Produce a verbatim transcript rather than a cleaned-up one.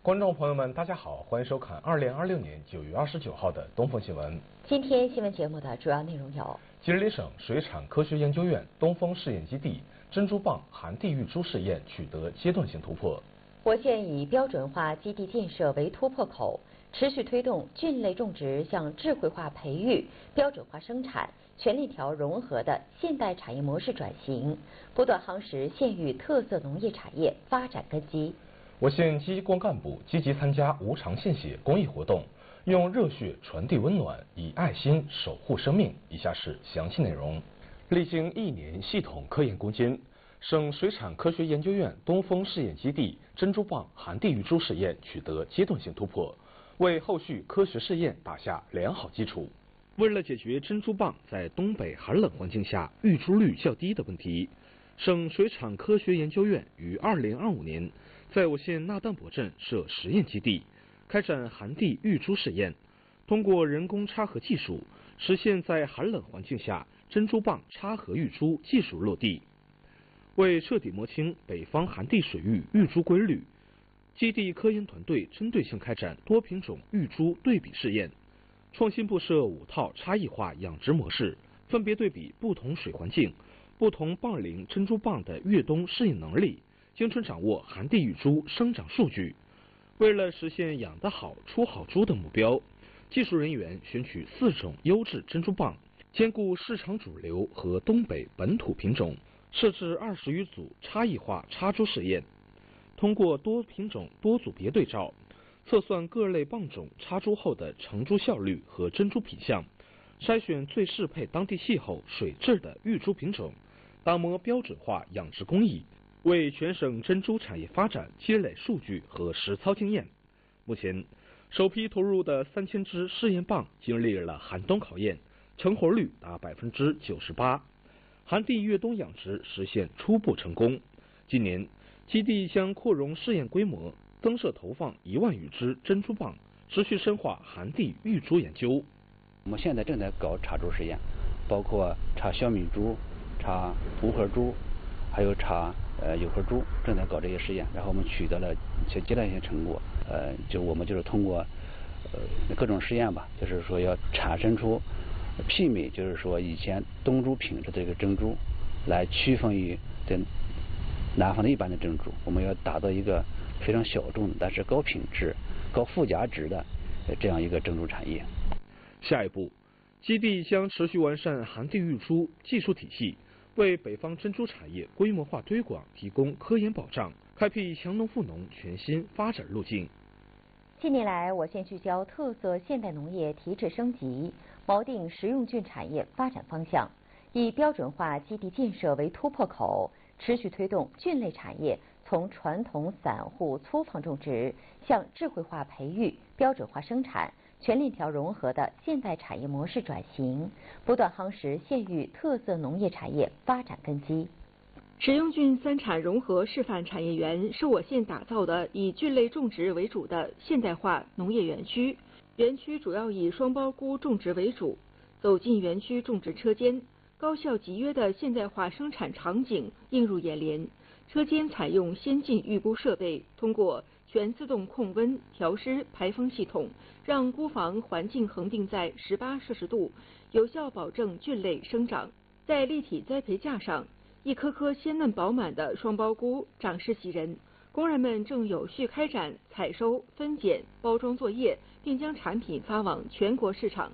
观众朋友们，大家好，欢迎收看二零二六年九月二十九号的东风新闻。 今天新闻节目的主要内容有： 吉林省水产科学研究院东风试验基地珍珠蚌含地育株试验取得阶段性突破； 我县以标准化基地建设为突破口，持续推动菌类种植向智慧化培育、标准化生产、全链条融合的现代产业模式转型，不断夯实县域特色农业产业发展根基。 我县机关干部积极参加无偿献血公益活动，用热血传递温暖，以爱心守护生命。以下是详细内容。历经一年系统科研攻坚，省水产科学研究院东风试验基地珍珠蚌含地育株试验取得阶段性突破，为后续科学试验打下良好基础。为了解决珍珠蚌在东北寒冷环境下育株率较低的问题，省水产科学研究院于二零二五年在我县那旦泊镇设实验基地，开展含地育株试验，通过人工插河技术，实现在寒冷环境下珍珠蚌插河育株技术落地。为彻底摸清北方寒地水域育株规律，基地科研团队针对性开展多品种育株对比试验，创新布设五套差异化养殖模式，分别对比不同水环境、不同蚌龄珍珠蚌的越冬适应能力，精准掌握含地育株生长数据。为了实现养得好出好株的目标，技术人员选取四种优质珍珠蚌，兼顾市场主流和东北本土品种，设置二十余组差异化插株试验。通过多品种多组别对照，测算各类蚌种插株后的成株效率和珍珠品相，筛选最适配当地气候水质的育株品种，打磨标准化养殖工艺，为全省珍珠产业发展积累数据和实操经验。目前，首批投入的三千只试验蚌经历了寒冬考验，成活率达百分之九十八，含地越冬养殖实现初步成功。今年，基地将扩容试验规模，增设投放一万余只珍珠蚌，持续深化含地育株研究。 我们现在正在搞插株试验，包括插小米株、插无核株，还有插呃有核株，正在搞这些试验。然后我们取得了一些阶段性成果，呃，就我们就是通过呃各种试验吧，就是说要产生出媲美，就是说以前冬株品质的这个珍珠，来区分于这南方的一般的珍珠。我们要打造一个非常小众但是高品质、高附加值的这样一个珍珠产业。 下一步，基地将持续完善含地育株技术体系，为北方珍珠产业规模化推广提供科研保障，开辟强农富农全新发展路径。 近年来，我县聚焦特色现代农业提质升级，锚定实用菌产业发展方向，以标准化基地建设为突破口，持续推动菌类产业从传统散户粗放种植向智慧化培育、标准化生产、全链条融合的现代产业模式转型，不断夯实县域特色农业产业发展根基。 食用菌三产融合示范产业园是我县打造的以菌类种植为主的现代化农业园区。园区主要以双苞菇种植为主，走进园区种植车间，高效集约的现代化生产场景映入眼帘。车间采用先进预估设备，通过全自动控温、调湿、排风系统，让菇房环境恒定在十八摄氏度，有效保证菌类生长。在立体栽培架上，一颗颗鲜嫩饱满的双苞菇长势喜人。工人们正有序开展采收、分拣、包装作业，并将产品发往全国市场。